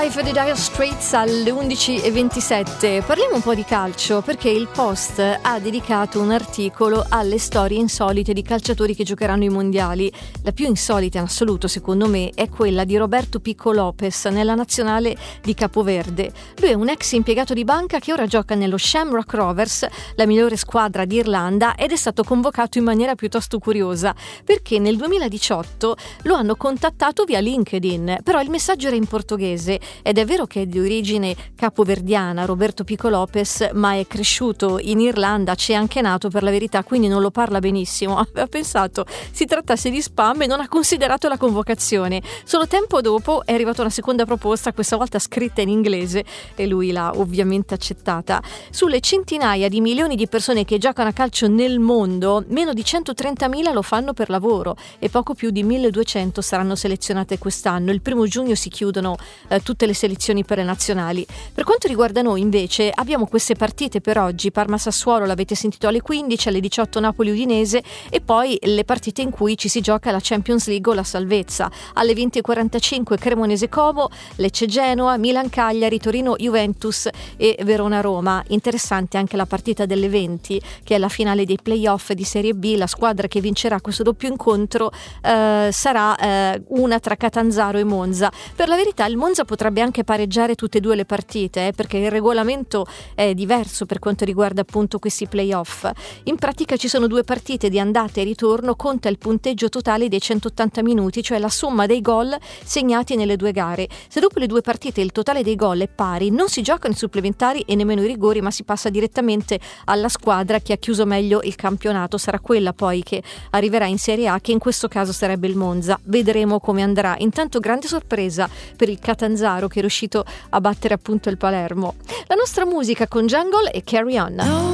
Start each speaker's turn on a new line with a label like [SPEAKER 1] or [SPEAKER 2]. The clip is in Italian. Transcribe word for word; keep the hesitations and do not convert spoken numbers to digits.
[SPEAKER 1] For the Dire Straits alle undici e ventisette. Parliamo un po' di calcio, perché il Post ha dedicato un articolo alle storie insolite di calciatori che giocheranno i mondiali. La più insolita in assoluto, secondo me, è quella di Roberto Pico Lopez nella nazionale di Capoverde. Lui è un ex impiegato di banca che ora gioca nello Shamrock Rovers, la migliore squadra d'Irlanda, ed è stato convocato in maniera piuttosto curiosa, perché nel duemiladiciotto lo hanno contattato via LinkedIn, però il messaggio era in portoghese. Ed è vero che è di origine capoverdiana Roberto Pico Lopez, ma è cresciuto in Irlanda, c'è anche nato per la verità, quindi non lo parla benissimo. Aveva pensato si trattasse di spam e non ha considerato la convocazione. Solo tempo dopo è arrivata una seconda proposta, questa volta scritta in inglese, e lui l'ha ovviamente accettata. Sulle centinaia di milioni di persone che giocano a calcio nel mondo, meno di centotrentamila lo fanno per lavoro e poco più di milleduecento saranno selezionate quest'anno. Il primo giugno si chiudono eh, tutte le selezioni per le nazionali. Per quanto riguarda noi invece abbiamo queste partite per oggi: Parma-Sassuolo l'avete sentito alle quindici, alle diciotto Napoli-Udinese, e poi le partite in cui ci si gioca la Champions League o la salvezza. Alle venti e quarantacinque Cremonese-Como, Lecce-Genoa, Milan-Cagliari, Torino-Juventus e Verona-Roma. Interessante anche la partita delle venti, che è la finale dei playoff di Serie B. La squadra che vincerà questo doppio incontro eh, sarà eh, una tra Catanzaro e Monza. Per la verità il Monza potrebbe anche pareggiare tutte e due le partite, eh, perché il regolamento è diverso per quanto riguarda appunto questi playoff. In pratica ci sono due partite di andata e ritorno, conta il punteggio totale dei centottanta minuti, cioè la somma dei gol segnati nelle due gare. Se dopo le due partite il totale dei gol è pari, non si giocano i supplementari e nemmeno i rigori, ma si passa direttamente alla squadra che ha chiuso meglio il campionato. Sarà quella poi che arriverà in Serie A, che in questo caso sarebbe il Monza. Vedremo come andrà. Intanto grande sorpresa per il Catanzaro, che è riuscito a battere appunto il Palermo. La nostra musica con Jungle e Carry On.